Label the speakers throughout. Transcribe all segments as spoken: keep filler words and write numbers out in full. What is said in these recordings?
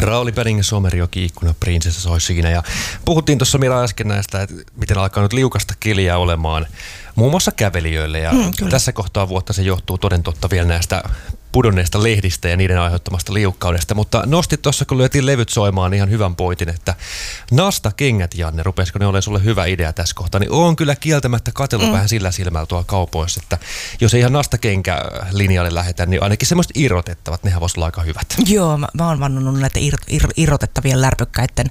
Speaker 1: Rauli Bergin Sommerjoki ikkuna prinsessa soi siinä. Ja puhuttiin tuossa Mira äsken näistä, että miten alkaa nyt liukasta keliä olemaan muun muassa kävelijöille. Ja mm, tässä kohtaa vuotta se johtuu toden totta vielä näistä pudonneista lehdistä ja niiden aiheuttamasta liukkaudesta. Mutta nostit tuossa, kun lyötiin levyt soimaan, ihan hyvän pointin, että nastakengät, Janne, rupesiko ne olemaan sulle hyvä idea tässä kohtaa, niin on kyllä kieltämättä katsellut mm. vähän sillä silmällä tuolla kaupoissa, että jos ei ihan nastakenkälinjalle lähetä, niin ainakin semmoiset irrotettavat, nehän voisi olla aika hyvät.
Speaker 2: Joo, mä, mä oon vannonut näitä ir, ir, irrotettavien lärpykkäiden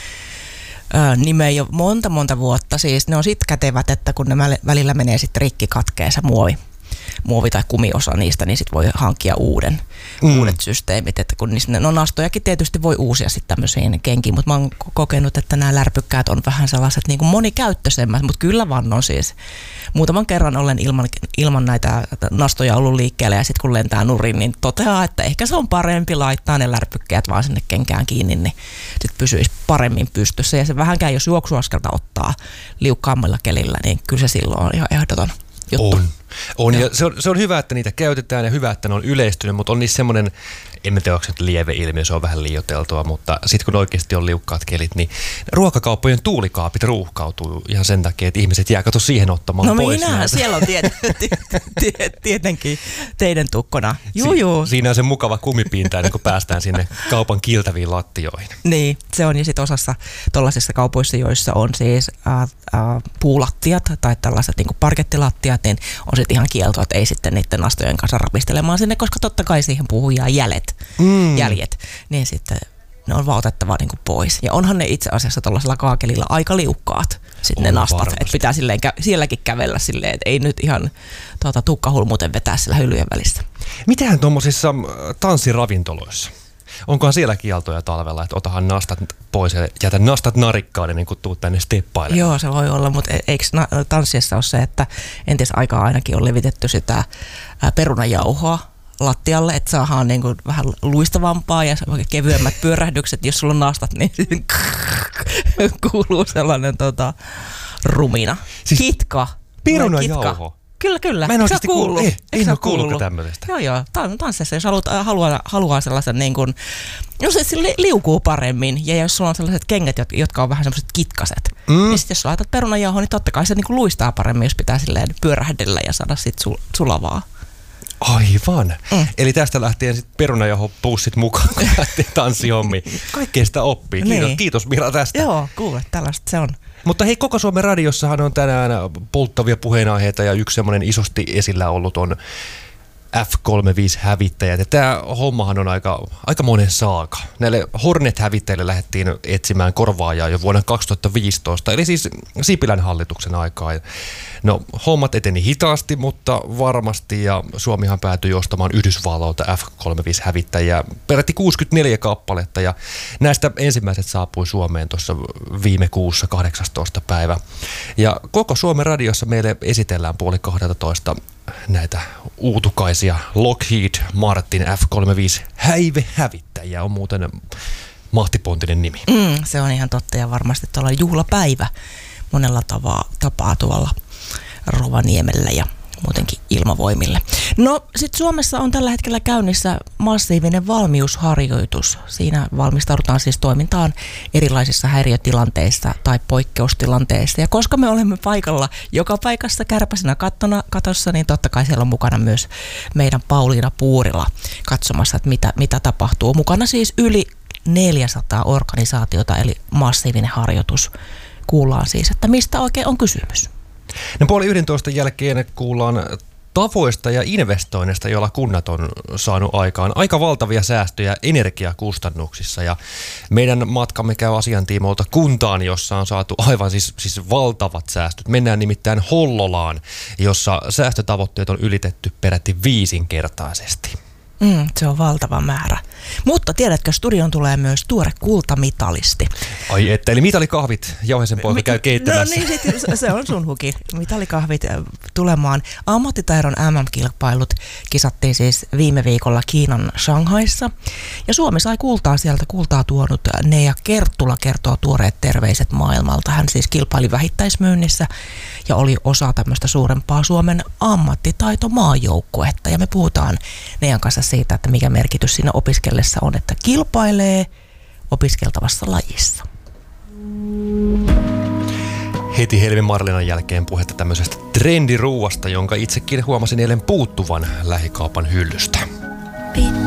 Speaker 2: nimeä jo monta monta vuotta. Siis ne on sit kätevät, että kun ne välillä menee sitten rikki katkeessa muovi. muovi- tai kumiosa niistä, niin sit voi hankkia uuden, mm. uudet systeemit. Että kun niistä, no nastojakin tietysti voi uusia sitten tämmöisiin kenkiin, mutta mä oon kokenut, että nämä lärpykkäät on vähän sellaiset niin kuin monikäyttöisemmät, mutta kyllä vannon siis. Muutaman kerran olen ilman, ilman näitä nastoja ollut liikkeelle ja sitten kun lentää nurin, niin toteaa, että ehkä se on parempi laittaa ne lärpykkäät vaan sinne kenkään kiinni, niin sitten pysyisi paremmin pystyssä. Ja se vähänkään, jos juoksuaskelta ottaa liukkaammilla kelillä, niin kyllä se silloin on ihan ehdoton juttu.
Speaker 1: On. On, ja se on, se on hyvä, että niitä käytetään ja hyvä, että ne on yleistynyt, mutta on niissä semmoinen, en tiedä, onko se lieve ilmiö, se on vähän liioiteltua, mutta sitten kun oikeasti on liukkaat kelit, niin ruokakauppojen tuulikaapit ruuhkautuu ihan sen takia, että ihmiset jää kato siihen ottamaan
Speaker 2: no
Speaker 1: pois.
Speaker 2: No minähän siellä on tiet, tiet, tietenkin teidän tukkona. Juu,
Speaker 1: si-
Speaker 2: juu.
Speaker 1: Siinä on se mukava kumipinta, ennen kuin päästään sinne kaupan kiltäviin lattioihin.
Speaker 2: Niin, se on ja sitten osassa tuollaisissa kaupoissa, joissa on siis äh, äh, puulattiat tai tällaiset niin kuin parkettilattiat, niin on sitten ihan kielto, että ei sitten niiden nastojen kanssa rapistelemaan sinne, koska totta kai siihen puhuu jää jäljet, mm. jäljet, niin sitten ne on vaan otettava niin kuin pois. Ja onhan ne itse asiassa tuollaisella kaakelilla aika liukkaat sitten ne nastat, että pitää silleen, sielläkin kävellä silleen, että ei nyt ihan tuota, tukkahulmuten vetää sillä hyllyjen välissä.
Speaker 1: Mitähän tuommoisissa tanssiravintoloissa? Onkohan siellä kieltoja talvella, että otahan nastat pois ja jätä nastat narikkaan ennen kuin tuut tänne steppailemaan?
Speaker 2: Joo, se voi olla, mutta eikö tanssiessa ole se, että entis aikaa ainakin on levitetty sitä perunajauhoa lattialle, että saadaan niin kuin vähän luistavampaa ja kevyemmät pyörähdykset. Jos sulla on nastat, niin kuuluu sellainen tota, rumina. Siis kitka.
Speaker 1: Perunajauho?
Speaker 2: Kyllä, kyllä.
Speaker 1: Mä en oikeasti kuullut. Ei, en ole kuullutkaan tämmöisestä.
Speaker 2: Joo, joo. Tanssissa, jos haluat, haluaa, haluaa sellaisen niin kuin, no se liukuu paremmin. Ja jos sulla on sellaiset kengät, jotka on vähän sellaiset kitkaset, mm. niin sitten jos laitat perunajauhoa, niin totta kai se niin kuin luistaa paremmin, jos pitää silleen pyörähdellä ja saada sit sul, sulavaa.
Speaker 1: Aivan. Mm. Eli tästä lähtien sitten perunajauhopussit mukaan, kun lähtee tanssihommiin. Kaikkea sitä oppii. Kiitos, niin. Kiitos Mira tästä.
Speaker 2: Joo, kuule, tällaista se on.
Speaker 1: Mutta hei, Koko Suomen radiossahan on tänään polttavia puheenaiheita ja yksi semmoinen isosti esillä ollut on F kolmekymmentäviisi-hävittäjät. Ja tämä hommahan on aika, aika monen saaka. Näille Hornet-hävittäjille lähdettiin etsimään korvaajaa jo vuonna kaksituhattaviisitoista, eli siis Sipilän hallituksen aikaa. No, hommat eteni hitaasti, mutta varmasti, ja Suomihan päätyi ostamaan Yhdysvalloilta F kolmekymmentäviisi-hävittäjiä, peräti kuusikymmentäneljä kappaletta, ja näistä ensimmäiset saapui Suomeen tuossa viime kuussa kahdeksastoista päivä. Ja Koko Suomen radiossa meille esitellään puoli kahdellatoista näitä uutukaisia Lockheed Martin F kolmekymmentäviisi-häivehävittäjiä, on muuten mahtipontinen nimi.
Speaker 2: Mm, se on ihan totta, ja varmasti tuolla juhlapäivä monella tavaa, tapaa tuolla Rovaniemellä ja muutenkin ilmavoimille. No sitten Suomessa on tällä hetkellä käynnissä massiivinen valmiusharjoitus. Siinä valmistaudutaan siis toimintaan erilaisissa häiriötilanteissa tai poikkeustilanteissa. Ja koska me olemme paikalla joka paikassa kärpäsenä kattona, katossa, niin totta kai siellä on mukana myös meidän Pauliina Puurila katsomassa, että mitä, mitä tapahtuu. Mukana siis yli neljäsataa organisaatiota, eli massiivinen harjoitus. Kuullaan siis, että mistä oikein on kysymys.
Speaker 1: No puoli yhdentoista jälkeen kuullaan tavoista ja investoinneista, joilla kunnat on saanut aikaan aika valtavia säästöjä energiakustannuksissa. Ja meidän matkamme käy asiantiimoilta kuntaan, jossa on saatu aivan siis, siis valtavat säästöt. Mennään nimittäin Hollolaan, jossa säästötavoitteet on ylitetty peräti viisinkertaisesti.
Speaker 2: Mm, se on valtava määrä. Mutta tiedätkö, studioon tulee myös tuore kultamitalisti.
Speaker 1: Ai että, eli mitalikahvit, Jauhesen poika käy keittämässä.
Speaker 2: No niin, sit, se on sun huki. Mitalikahvit tulemaan. Ammattitaidon M M-kilpailut kisattiin siis viime viikolla Kiinan Shanghaissa. Ja Suomi sai kultaa sieltä. Kultaa tuonut Neija Kerttula kertoo tuoreet terveiset maailmalta. Hän siis kilpaili vähittäismyynnissä ja oli osa tämmöistä suurempaa Suomen ammattitaitomaajoukkuetta. Ja me puhutaan Neijan kanssa siitä, että mikä merkitys siinä opiskellessa on, että kilpailee opiskeltavassa lajissa.
Speaker 1: Heti Helmi Marlinan jälkeen puhetta tämmöisestä trendiruuasta, jonka itsekin huomasin eilen puuttuvan lähikaupan hyllystä.